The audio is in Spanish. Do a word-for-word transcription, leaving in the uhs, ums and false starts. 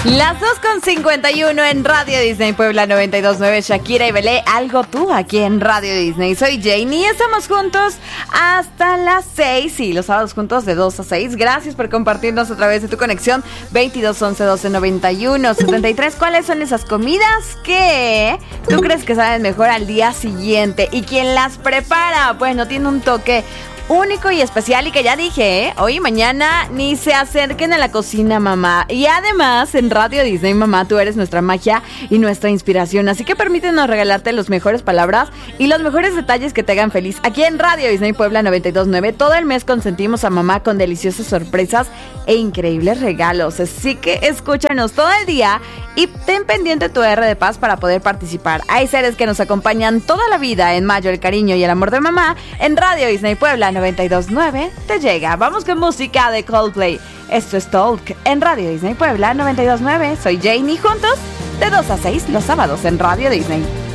Las dos con cincuenta y uno en Radio Disney Puebla noventa y dos punto nueve. Shakira y Belé, algo tú aquí en Radio Disney. Soy Jane y estamos juntos hasta las seis. Y los sábados juntos de dos a seis. Gracias por compartirnos a través de tu conexión veintidós once doce noventa y uno setenta y tres. ¿Cuáles son esas comidas que tú crees que saben mejor al día siguiente? ¿Y quién las prepara? Bueno, tiene un toque único y especial y que ya dije, ¿eh? Hoy y mañana ni se acerquen a la cocina, mamá. Y además, en Radio Disney, mamá, tú eres nuestra magia y nuestra inspiración. Así que permítenos regalarte las mejores palabras y los mejores detalles que te hagan feliz. Aquí en Radio Disney Puebla noventa y dos punto nueve, todo el mes consentimos a mamá con deliciosas sorpresas e increíbles regalos. Así que escúchanos todo el día y ten pendiente tu R de Paz para poder participar. Hay seres que nos acompañan toda la vida. En mayo, el cariño y el amor de mamá. En Radio Disney Puebla noventa y dos punto nueve te llega. Vamos con música de Coldplay. Esto es Talk en Radio Disney Puebla noventa y dos punto nueve. Soy Jane y juntos de dos a seis los sábados en Radio Disney.